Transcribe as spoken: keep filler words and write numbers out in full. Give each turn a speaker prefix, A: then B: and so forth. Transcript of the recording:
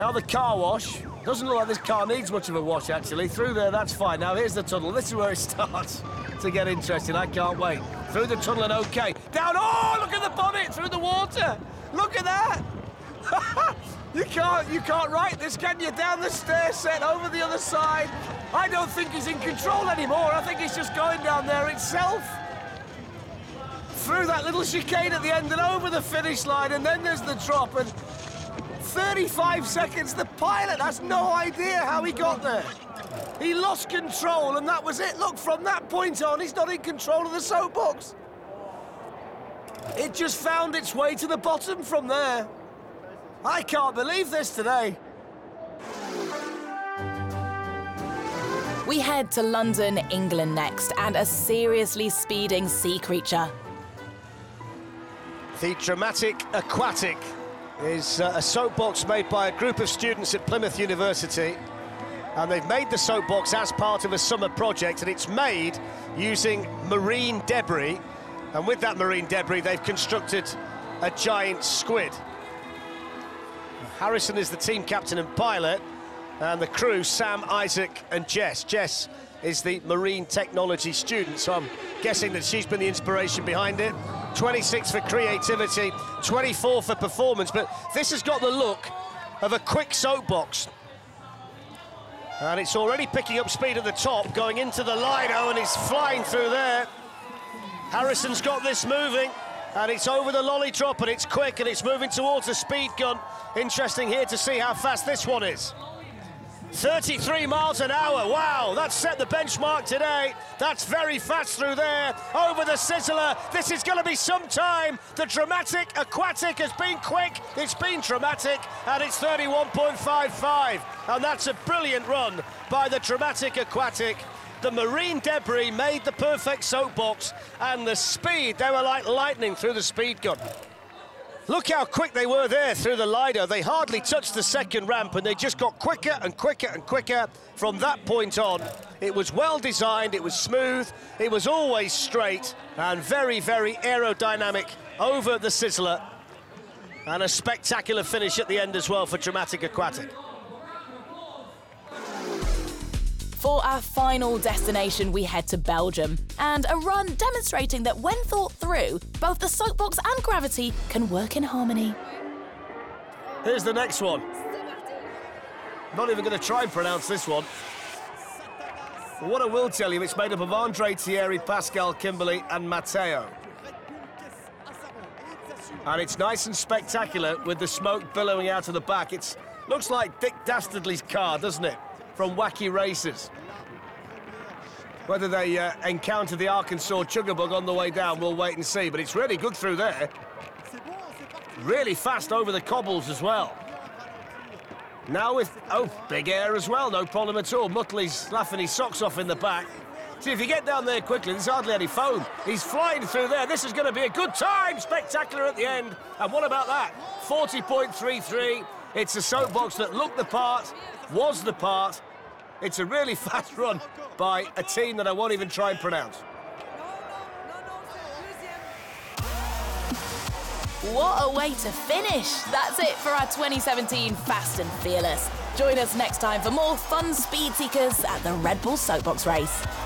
A: Now the car wash. Doesn't look like this car needs much of a wash, actually. Through there, that's fine. Now here's the tunnel. This is where it starts to get interesting. I can't wait. Through the tunnel and okay. Down, oh, look at the bonnet through the water. Look at that. you can't, you can't write this, can you? Down the stair set, over the other side. I don't think he's in control anymore. I think he's just going down there itself. Through that little chicane at the end and over the finish line, and then there's the drop, and thirty-five seconds, the pilot has no idea how he got there. He lost control, and that was it. Look, from that point on, he's not in control of the soapbox. It just found its way to the bottom from there. I can't believe this today.
B: We head to London, England next, and a seriously speeding sea creature.
A: The Dramatic Aquatic is uh, a soapbox made by a group of students at Plymouth University, and they've made the soapbox as part of a summer project, and it's made using marine debris, and with that marine debris they've constructed a giant squid. Harrison is the team captain and pilot, and the crew, Sam, Isaac and Jess. Jess is the marine technology student, so I'm guessing that she's been the inspiration behind it. twenty-six for creativity, twenty-four for performance, but this has got the look of a quick soapbox. And it's already picking up speed at the top, going into the Lido, and it's flying through there. Harrison's got this moving, and it's over the lolly drop, and it's quick, and it's moving towards the speed gun. Interesting here to see how fast this one is. thirty-three miles an hour, wow, that's set the benchmark today. That's very fast through there, over the Sizzler. This is gonna be some time. The Dramatic Aquatic has been quick, it's been dramatic, and it's thirty-one point five five. And that's a brilliant run by the Dramatic Aquatic. The marine debris made the perfect soapbox, and the speed, they were like lightning through the speed gun. Look how quick they were there through the Lido. They hardly touched the second ramp, and they just got quicker and quicker and quicker from that point on. It was well designed, it was smooth, it was always straight, and very, very aerodynamic over the Sizzler. And a spectacular finish at the end as well for Dramatic Aquatic.
B: For our final destination, we head to Belgium, and a run demonstrating that when thought through, both the soapbox and gravity can work in harmony.
A: Here's the next one. Not even going to try and pronounce this one. What I will tell you, it's made up of Andre Thierry, Pascal Kimberly and Matteo. And it's nice and spectacular with the smoke billowing out of the back. It looks like Dick Dastardly's car, doesn't it? From Wacky Races. Whether they uh, encounter the Arkansas Chuggabug on the way down, we'll wait and see, but it's really good through there. Really fast over the cobbles as well. Now with, oh, big air as well, no problem at all. Muttley's laughing his socks off in the back. See, if you get down there quickly, there's hardly any foam. He's flying through there. This is going to be a good time. Spectacular at the end. And what about that? forty point three three. It's a soapbox that looked the part, was the part. It's a really fast run by a team that I won't even try and pronounce.
B: What a way to finish! That's it for our twenty seventeen Fast and Fearless. Join us next time for more fun speed seekers at the Red Bull Soapbox Race.